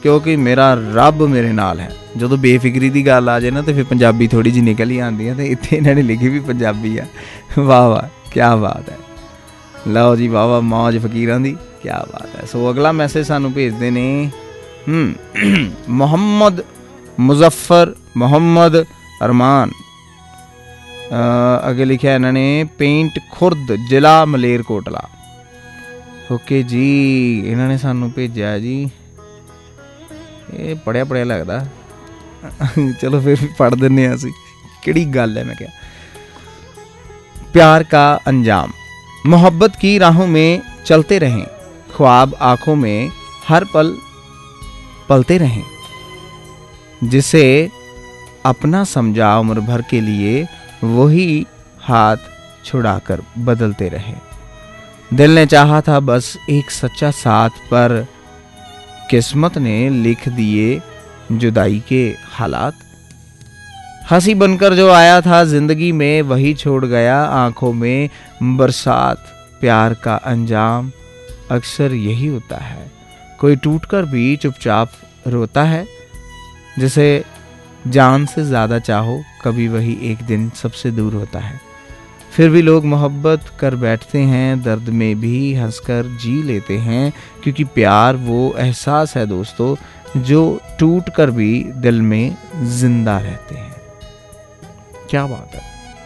क्योंकि मेरा रब मेरे नाल है। जो बेफिक्री की गल आ जाए ना तो फिर पंजाबी थोड़ी जी निकल ही आती है, तो इतने इन्होंने लिखी भी पंजाबी है। वाह वाह क्या बात है। लो जी वाह वाह मौज फकीरां दी, क्या बात है। सो अगला मैसेज सानू भेजते ने मोहम्मद मुजफ्फर मोहम्मद अरमान। अगे लिखा है इन्होंने पेंट खुर्द जिला मलेरकोटला। ओके जी, इन्होंने सानू भेजा है जी, ये पढ़िया पढ़िया लगता। चलो फिर भी पढ़ देने असी, किहड़ी गल है। मैं क्या प्यार का अंजाम। मोहब्बत की राहों में चलते रहें, ख्वाब आँखों में हर पल पलते रहें, जिसे अपना समझा उम्र भर के लिए वही हाथ छुड़ाकर बदलते रहे। दिल ने चाहा था बस एक सच्चा साथ, पर किस्मत ने लिख दिए जुदाई के हालात। हंसी बनकर जो आया था जिंदगी में वही छोड़ गया आंखों में बरसात। प्यार का अंजाम अक्सर यही होता है, कोई टूटकर भी चुपचाप रोता है, जिसे जान से ज़्यादा चाहो कभी वही एक दिन सबसे दूर होता है। फिर भी लोग मोहब्बत कर बैठते हैं, दर्द में भी हंसकर जी लेते हैं, क्योंकि प्यार वो एहसास है दोस्तों जो टूट कर भी दिल में जिंदा रहते हैं। क्या बात है।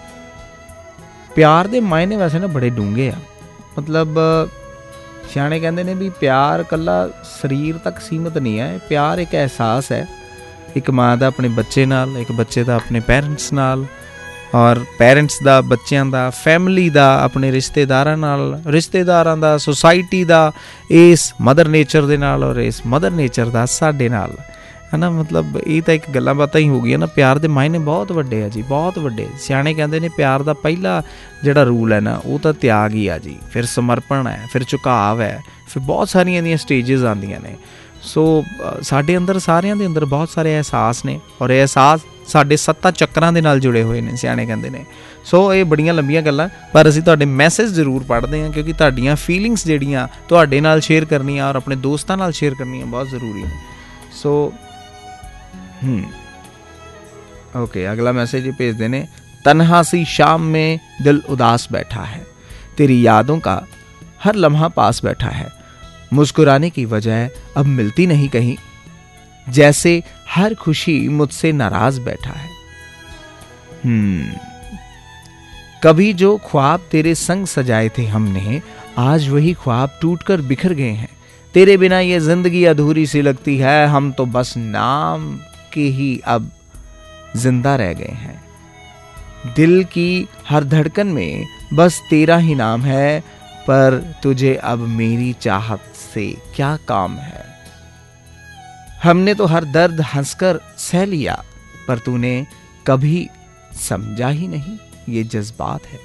प्यार दे मायने वैसे ना बड़े डूंगे आ। मतलब सियाणे कहते ने भी प्यार कला शरीर तक सीमित नहीं है। प्यार एक एहसास है, एक माँ का अपने बच्चे नाल, एक बच्चे का अपने पेरेंट्स नाल, और पेरेंट्स का बच्चों का, फैमिली का अपने रिश्तेदारां नाल, रिश्तेदारां का सोसाइटी का, इस मदर नेचर दे नाल, और इस मदर नेचर का साडे नाल, है ना। मतलब ये तो एक गल्लां बातां ही हो गई ना। प्यार के मायने बहुत वड्डे है जी, बहुत वड्डे। सियाणे कहते ने प्यार का पहला जिहड़ा रूल है ना वो तो त्याग ही है जी, फिर समर्पण है, फिर झुकाव है, फिर बहुत सारियां दी स्टेजेस आंदियां ने। सो साडे अंदर सारियां दे अंदर बहुत सारे एहसास ने, और एहसास साडे 7 चक्रां दे नाल जुड़े हुए ने, सियाणे कहंदे ने। सो ये बड़ियां लंबियां गल्लां, पर असीं तुहाडे मैसेज जरूर पढ़ते हैं, क्योंकि तुहाडीआं फीलिंग्स जिहड़ियां तुहाडे नाल शेयर करनियां और अपने दोस्तां नाल शेयर करनियां बहुत ज़रूरी ने। सो ओके, अगला मैसेज ये भेजते ने, तन्हा सी शाम में दिल उदास बैठा है, तेरी यादों का हर लम्हा पास बैठा है, मुस्कुराने की वजह अब मिलती नहीं कहीं, जैसे हर खुशी मुझसे नाराज बैठा है। कभी जो ख्वाब तेरे संग सजाए थे हमने, आज वही ख्वाब टूटकर बिखर गए हैं। तेरे बिना ये जिंदगी अधूरी सी लगती है, हम तो बस नाम के ही अब जिंदा रह गए हैं। दिल की हर धड़कन में बस तेरा ही नाम है, पर तुझे अब मेरी चाहत से क्या काम है। हमने तो हर दर्द हंसकर सह लिया, पर तूने कभी समझा ही नहीं ये जज्बात है।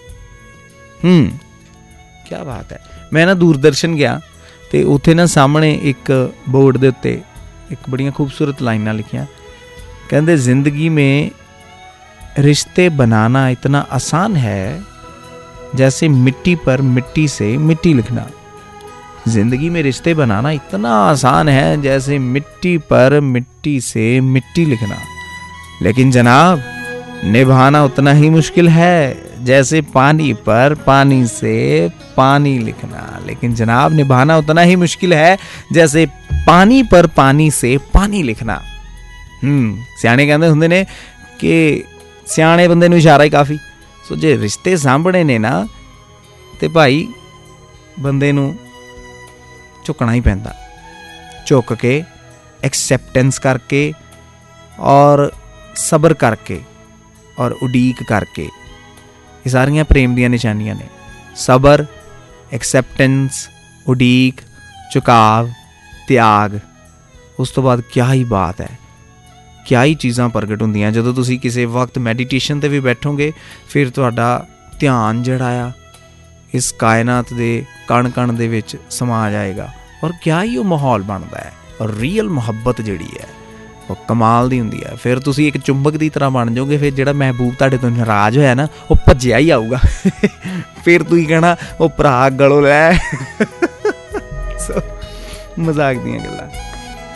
क्या बात है। मैं ना दूरदर्शन गया तो उत्थे ना सामने एक बोर्ड दे उत्ते एक बड़ियां खूबसूरत लाइनां लिखियां, कहंदे जिंदगी में रिश्ते बनाना इतना आसान है जैसे मिट्टी पर मिट्टी से मिट्टी लिखना। जिंदगी में रिश्ते बनाना इतना आसान है जैसे मिट्टी पर मिट्टी से मिट्टी लिखना, लेकिन जनाब निभाना उतना ही मुश्किल है जैसे पानी पर पानी से पानी लिखना। लेकिन जनाब निभाना उतना ही मुश्किल है जैसे पानी पर पानी से पानी लिखना। सियाणे कहंदे हुंदे ने कि सियाणे बंदे नूं इशारा ही काफ़ी। सो जे रिश्ते सामभणे ने ना ते भाई बंदे नूं झुकना ही पैंदा, झुक के एक्सैप्टेंस करके और सबर करके और उडीक करके, ये सारियां प्रेम दियां निशानियां ने। सबर, एक्सैप्टेंस, उडीक, झुकाव, त्याग, उस तो बाद क्या ही बात है, क्या ही चीज़ां प्रगट होंदियां। जदों तुसीं किसी वक्त मैਡੀਟੇਸ਼ਨ ते भी बैठोगे फिर तुहाडा ध्यान जिहड़ा आ इस कायनात दे कण कण दे विच समा जाएगा, और क्या ही वो माहौल बनता है। और रियल मुहब्बत जिहड़ी है वो कमाल दी हुंदी है। फिर तुसीं एक चुंबक की तरह बन जाओगे, फिर जिहड़ा महबूब तुहाडे तो नाराज़ होया ना वो भज्जिया ही आऊगा। फिर तुसीं कहना वो भरा गलों लै। मजाक दियां गल्लां।